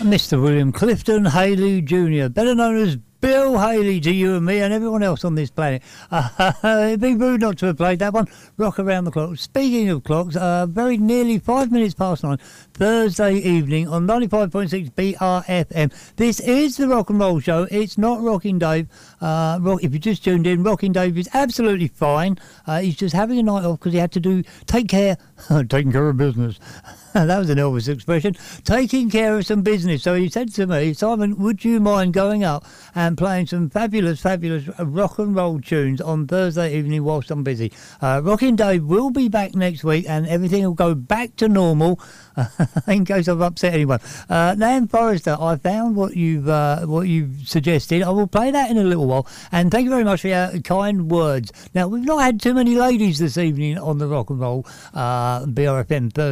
Mr. William Clifton Haley Jr., better known as Bill Haley to you and me and everyone else on this planet. It'd be rude not to have played that one. Rock Around the Clock. Speaking of clocks, very nearly 5 minutes past 9, Thursday evening on 95.6 BRFM. This is the Rock and Roll Show. It's not Rocking Dave. If you just tuned in, Rocking Dave is absolutely fine. He's just having a night off because he had to taking care of business. That was an Elvis expression. Taking care of some business. So he said to me, Simon, would you mind going up and playing some fabulous rock and roll tunes on Thursday evening whilst I'm busy? Rockin' Dave will be back next week and everything will go back to normal. In case I've upset anyone. Nan Forrester, I found what you've suggested. I will play that in a little while. And thank you very much for your kind words. Now, we've not had too many ladies this evening on the Rock and Roll BRFM Thursday.